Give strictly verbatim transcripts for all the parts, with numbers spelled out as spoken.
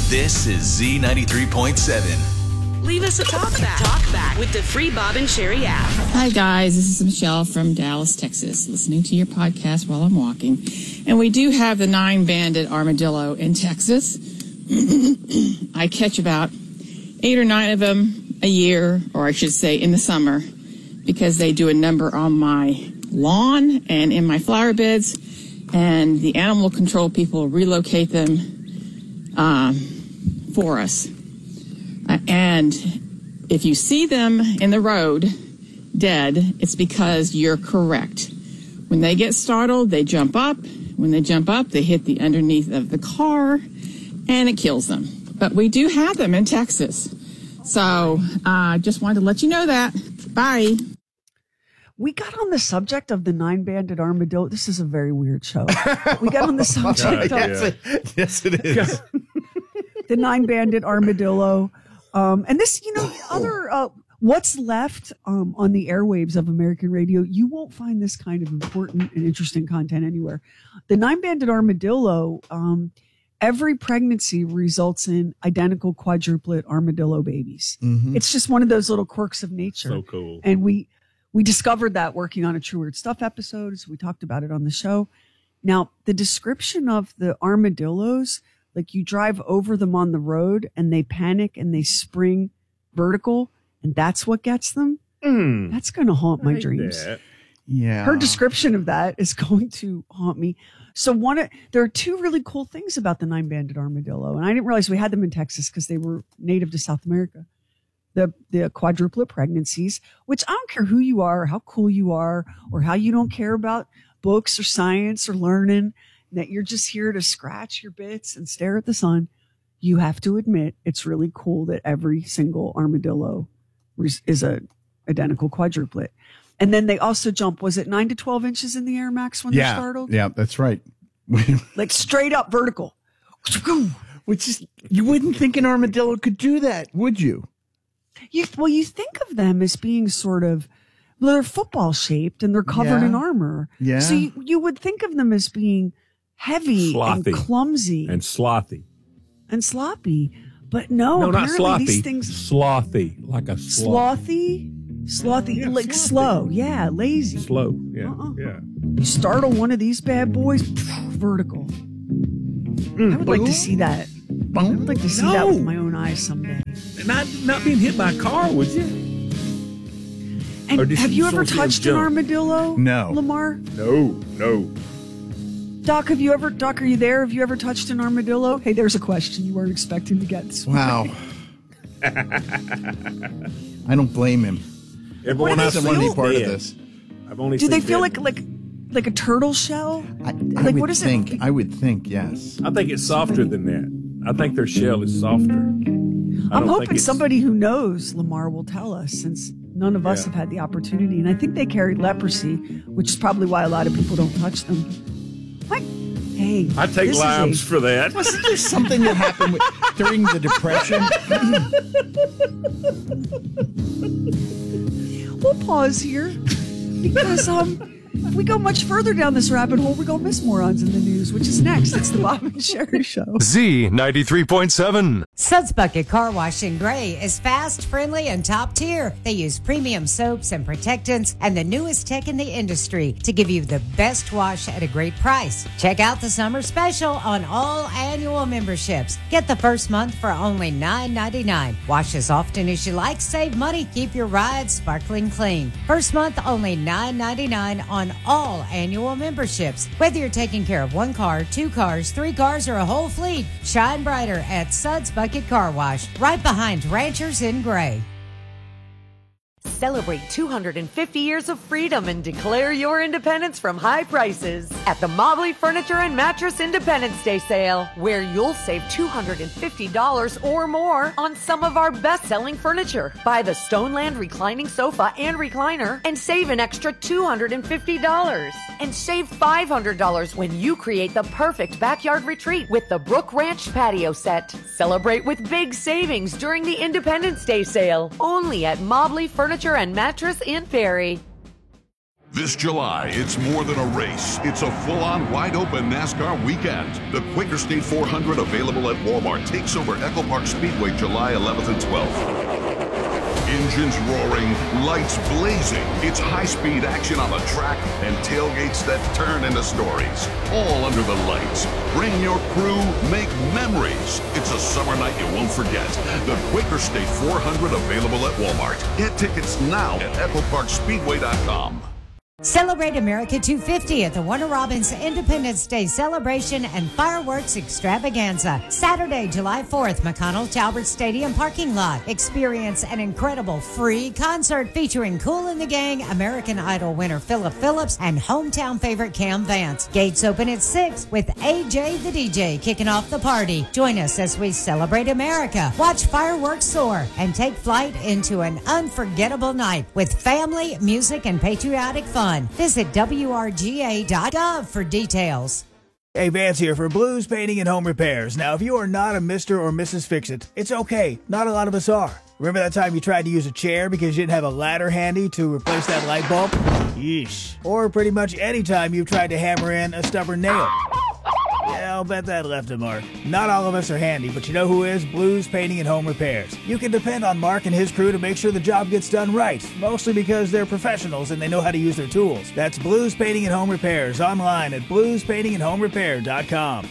This is Z ninety-three point seven. Leave us a talk back. Talk back with the free Bob and Sherry app. Hi, guys. This is Michelle from Dallas, Texas, listening to your podcast while I'm walking. And we do have the nine-banded armadillo in Texas. I catch about eight or nine of them a year, or I should say in the summer, because they do a number on my lawn and in my flower beds. And the animal control people relocate them um, for us. Uh, and if you see them in the road dead, it's because you're correct. When they get startled, they jump up. When they jump up, they hit the underneath of the car, and it kills them. But we do have them in Texas. So I uh, just wanted to let you know that. Bye. We got on the subject of the nine-banded armadillo. This is a very weird show. We got on the subject God, of... yeah. Yes, it is. The nine-banded armadillo. Um, and this, you know, other, uh, what's left um, on the airwaves of American radio, you won't find this kind of important and interesting content anywhere. The nine-banded armadillo, um, every pregnancy results in identical quadruplet armadillo babies. Mm-hmm. It's just one of those little quirks of nature. So cool. And we, we discovered that working on a True Weird Stuff episode. So we talked about it on the show. Now, the description of the armadillos, like you drive over them on the road and they panic and they spring vertical, and that's what gets them. Mm. That's going to haunt my like dreams. That. Yeah. Her description of that is going to haunt me. So one, of, there are two really cool things about the nine-banded armadillo, and I didn't realize we had them in Texas because they were native to South America. The the quadruplet pregnancies, which I don't care who you are, or how cool you are, or how you don't care about books or science or learning, that you're just here to scratch your bits and stare at the sun. You have to admit it's really cool that every single armadillo is a identical quadruplet. And then they also jump, was it nine to twelve inches in the air, Max, when yeah, they're startled? Yeah, that's right. Like straight up vertical. Which is, you wouldn't think an armadillo could do that, would you? You Well, you think of them as being sort of, well, they're football shaped and they're covered yeah. in armor. Yeah. So you, you would think of them as being heavy slothy. and clumsy and slothy and sloppy, but no, no, not apparently slothy. These things Slothy, like a sloth. slothy, slothy, Yeah, like slothy. slow, yeah, lazy, slow. Yeah, Uh-uh. yeah. You startle one of these bad boys, vertical. Mm, I would like to see that. I would like to see No. that with my own eyes someday. Not not being hit by a car, would you? And Or did have you you ever sort of touched an jump? armadillo? No. Lamar? No, no. Doc, have you ever, Doc, are you there? Have you ever touched an armadillo? Hey, there's a question you weren't expecting to get this Wow. I don't blame him. Everyone He I've doesn't want to seen be part dead. of this. I've only Do seen they feel dead like, ones. like, like a turtle shell? I, I Like, would what is it? think. I would think, yes. I think it's softer than that. I think their shell is softer. I I'm don't think hoping it's- somebody who knows Lamar will tell us, since none of us Yeah. have had the opportunity. And I think they carried leprosy, which is probably why a lot of people don't touch them. Like, hey, I take this is limes a- for that. Wasn't there something that happened with, during the Depression? We'll pause here because um, if we go much further down this rabbit hole, we're going to miss morons in the news, which is next. It's the Bob and Sherry Show. Z ninety-three point seven. Suds Bucket Car Wash in Gray is fast, friendly, and top tier. They use premium soaps and protectants and the newest tech in the industry to give you the best wash at a great price. Check out the summer special on all annual memberships. Get the first month for only nine ninety-nine. Wash as often as you like, save money, keep your ride sparkling clean. First month only nine ninety-nine on all annual memberships. Whether you're taking care of one car, two cars, three cars, or a whole fleet, shine brighter at Suds Bucket Car Wash, right behind Ranchers in Gray. Celebrate two hundred fifty years of freedom and declare your independence from high prices at the Mobley Furniture and Mattress Independence Day sale, where you'll save two hundred fifty dollars or more on some of our best-selling furniture. Buy the Stoneland reclining sofa and recliner and save an extra two hundred fifty dollars. And save five hundred dollars when you create the perfect backyard retreat with the Brook Ranch patio set. Celebrate with big savings during the Independence Day sale, only at Mobley Furniture and Mattress in Perry. This July, it's more than a race. It's a full-on, wide-open NASCAR weekend. The Quaker State four hundred, available at Walmart, takes over Echo Park Speedway July eleventh and twelfth. Engines roaring, lights blazing. It's high-speed action on the track and tailgates that turn into stories. All under the lights. Bring your crew, make memories. It's a summer night you won't forget. The Quaker State four hundred, available at Walmart. Get tickets now at echo park speedway dot com. Celebrate America two fifty at the Warner Robins Independence Day Celebration and Fireworks Extravaganza. Saturday, July fourth, McConnell Talbert Stadium parking lot. Experience an incredible free concert featuring Kool and the Gang, American Idol winner Philip Phillips, and hometown favorite Cam Vance. Gates open at six with A J the D J kicking off the party. Join us as we celebrate America, watch fireworks soar, and take flight into an unforgettable night with family, music, and patriotic fun. Visit W R G A dot gov for details. Hey, Vance here for Blues Painting and Home Repairs. Now, if you are not a Mister or Missus Fix-It, it's okay. Not a lot of us are. Remember that time you tried to use a chair because you didn't have a ladder handy to replace that light bulb? Yeesh. Or pretty much any time you've tried to hammer in a stubborn nail. Yeah, I'll bet that left a mark. Not all of us are handy, but you know who is? Blues Painting and Home Repairs. You can depend on Mark and his crew to make sure the job gets done right, mostly because they're professionals and they know how to use their tools. That's Blues Painting and Home Repairs, online at blues painting and home repair dot com.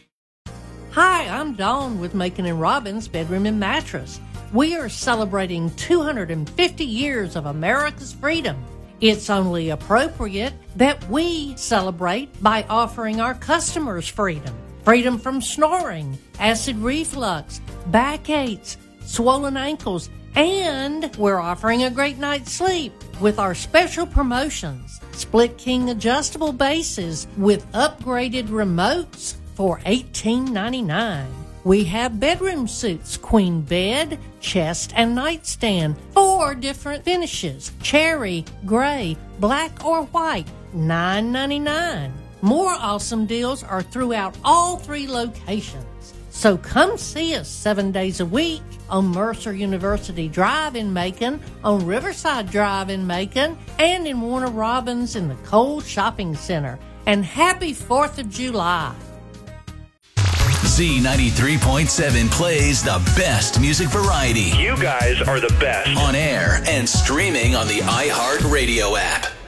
Hi, I'm Dawn with Macon and Robbins Bedroom and Mattress. We are celebrating two hundred fifty years of America's freedom. It's only appropriate that we celebrate by offering our customers freedom. Freedom from snoring, acid reflux, backaches, swollen ankles, and we're offering a great night's sleep with our special promotions. Split King adjustable bases with upgraded remotes for eighteen ninety-nine. We have bedroom suits, queen bed, chest, and nightstand. Four different finishes: cherry, gray, black, or white. nine ninety-nine. More awesome deals are throughout all three locations. So come see us seven days a week on Mercer University Drive in Macon, on Riverside Drive in Macon, and in Warner Robins in the Cole Shopping Center. And happy fourth of July. Z ninety-three point seven plays the best music variety. You guys are the best. On air and streaming on the iHeartRadio app.